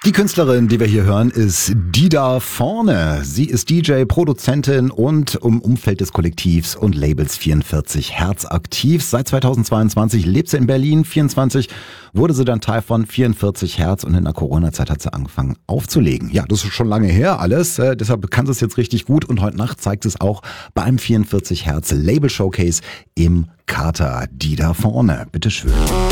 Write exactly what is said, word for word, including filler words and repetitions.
Die Künstlerin, die wir hier hören, ist Die da vorne. Sie ist D J, Produzentin und im Umfeld des Kollektivs und Labels vierundvierzig Hertz aktiv. Seit zweitausendzweiundzwanzig lebt sie in Berlin. vierundzwanzig wurde sie dann Teil von vierundvierzig Hertz und in der Corona-Zeit hat sie angefangen aufzulegen. Ja, das ist schon lange her alles, äh, deshalb kann sie es jetzt richtig gut und heute Nacht zeigt es auch beim vierundvierzig Hertz Label Showcase im Kater. Die da vorne. Bitteschön.